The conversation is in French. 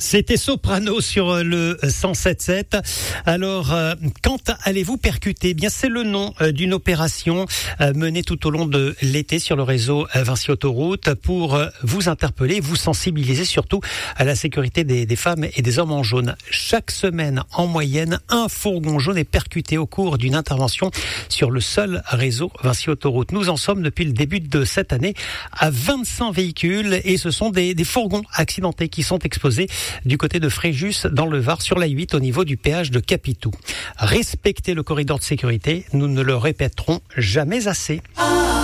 C'était Soprano sur le 107.7. Alors, quand allez-vous percuter? Eh bien, c'est le nom d'une opération menée tout au long de l'été sur le réseau Vinci Autoroute pour vous interpeller, vous sensibiliser surtout à la sécurité des femmes et des hommes en jaune. Chaque semaine, en moyenne, un fourgon jaune est percuté au cours d'une intervention sur le seul réseau Vinci Autoroute. Nous en sommes depuis le début de cette année à 25 véhicules et ce sont des fourgons accidentés qui sont exposés du côté de Fréjus dans le Var sur la 8 au niveau du péage de Capitou. Respectez le corridor de sécurité, nous ne le répéterons jamais assez.